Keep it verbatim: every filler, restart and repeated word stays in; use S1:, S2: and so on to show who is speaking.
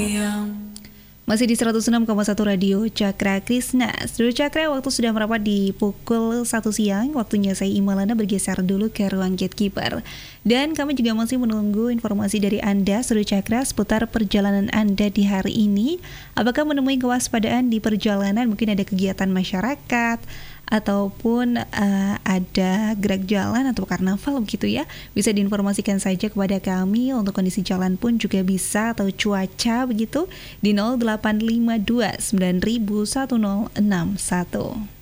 S1: Masih di seratus enam koma satu Radio Cakra Krisna. Studio Cakra, waktu sudah merapat di pukul satu siang. Waktunya saya Imalana bergeser dulu ke ruang gatekeeper. Dan kami juga masih menunggu informasi dari Anda, Studio Cakra, seputar perjalanan Anda di hari ini. Apakah menemui kewaspadaan di perjalanan, mungkin ada kegiatan masyarakat, ataupun uh, ada gerak jalan atau karnaval begitu ya. Bisa diinformasikan saja kepada kami. Untuk kondisi jalan pun juga bisa, atau cuaca begitu, di nol delapan lima dua sembilan nol nol satu nol enam satu.